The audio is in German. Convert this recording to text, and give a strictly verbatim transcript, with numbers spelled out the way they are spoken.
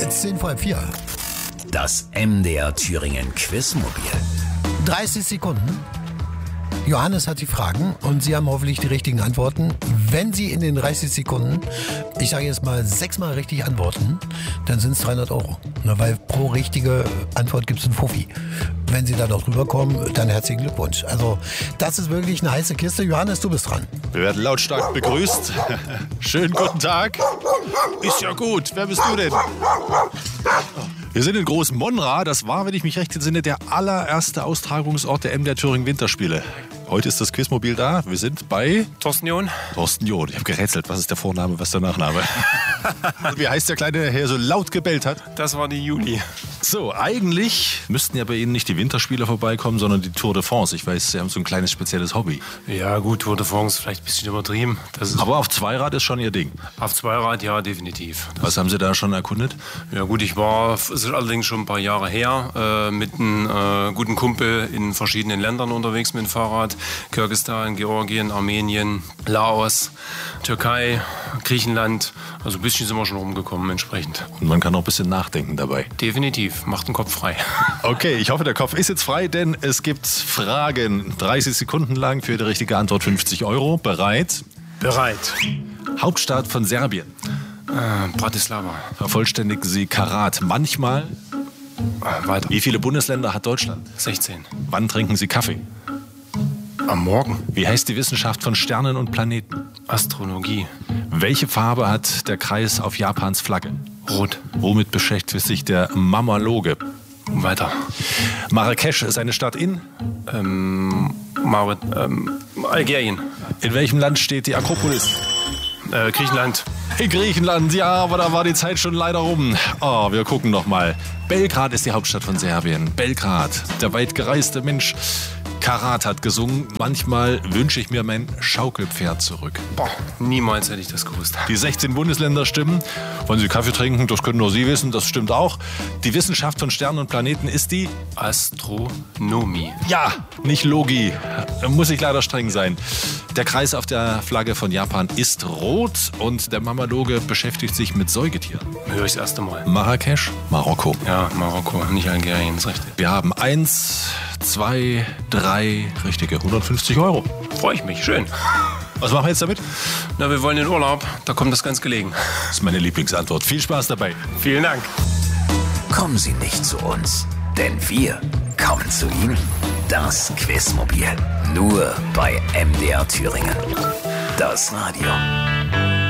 zehn vor halb vier. Das M D R Thüringen Quizmobil. dreißig Sekunden. Johannes hat die Fragen und Sie haben hoffentlich die richtigen Antworten. Wenn Sie in den dreißig Sekunden, ich sage jetzt mal sechsmal richtig antworten, dann sind es dreihundert Euro. Na, weil pro richtige Antwort gibt es einen Fuffi. Wenn Sie da noch drüber kommen, dann herzlichen Glückwunsch. Also das ist wirklich eine heiße Kiste. Johannes, du bist dran. Wir werden lautstark begrüßt. Schönen guten Tag. Ist ja gut. Wer bist du denn? Wir sind in Groß Monra. Das war, wenn ich mich recht entsinne, der allererste Austragungsort der M D R Thüringen Winterspiele. Heute ist das Quizmobil da. Wir sind bei Thorsten John. Thorsten John. Ich habe gerätselt, was ist der Vorname, was ist der Nachname? Wie heißt der Kleine, der hier so laut gebellt hat? Das war die Juli. So, eigentlich müssten ja bei Ihnen nicht die Winterspiele vorbeikommen, sondern die Tour de France. Ich weiß, Sie haben so ein kleines spezielles Hobby. Ja gut, Tour de France vielleicht ein bisschen übertrieben. Das ist Aber auf Zweirad ist schon Ihr Ding. auf Zweirad, ja, definitiv. Das Was haben Sie da schon erkundet? ja gut, ich war, es ist allerdings schon ein paar Jahre her, äh, mit einem äh, guten Kumpel in verschiedenen Ländern unterwegs mit dem Fahrrad. Kirgisistan, Georgien, Armenien, Laos, Türkei, Griechenland. Also ein bisschen sind wir schon rumgekommen entsprechend. Und man kann auch ein bisschen nachdenken dabei. Definitiv, macht den Kopf frei. Okay, ich hoffe, der Kopf ist jetzt frei, denn es gibt Fragen. dreißig Sekunden lang für die richtige Antwort fünfzig Euro. Bereit? Bereit. Hauptstadt von Serbien. Äh, Bratislava. Vervollständigen Sie Karat manchmal. Äh, weiter. Wie viele Bundesländer hat Deutschland? sechzehn. Wann trinken Sie Kaffee? Am Morgen. Wie heißt die Wissenschaft von Sternen und Planeten? Astrologie. Welche Farbe hat der Kreis auf Japans Flagge? Rot. Womit beschäftigt sich der Mammaloge? Weiter. Marrakesch ist eine Stadt in? Ähm, Mauret, ähm, Algerien. In welchem Land steht die Akropolis? Äh, Griechenland. In Griechenland, ja, aber da war die Zeit schon leider rum. Oh, wir gucken noch mal. Belgrad ist die Hauptstadt von Serbien. Belgrad, der weit gereiste Mensch. Karat hat gesungen. Manchmal wünsche ich mir mein Schaukelpferd zurück. Boah, niemals hätte ich das gewusst. Die sechzehn Bundesländer stimmen. Wollen Sie Kaffee trinken? Das können nur Sie wissen. Das stimmt auch. Die Wissenschaft von Sternen und Planeten ist die... Astronomie. Ja, nicht Logi. Muss ich leider streng sein. Der Kreis auf der Flagge von Japan ist rot und der Mammaloge beschäftigt sich mit Säugetieren. Höre ich das erste Mal. Marrakesch, Marokko. Ja, Marokko, nicht Algerien, ist richtig. Wir haben eins, zwei, drei richtige hundertfünfzig Euro. Freue ich mich, schön. Was machen wir jetzt damit? Na, wir wollen in Urlaub, da kommt das ganz gelegen. Das ist meine Lieblingsantwort. Viel Spaß dabei. Vielen Dank. Kommen Sie nicht zu uns, denn wir kommen zu Ihnen. Das Quizmobil. Nur bei M D R Thüringen. Das Radio.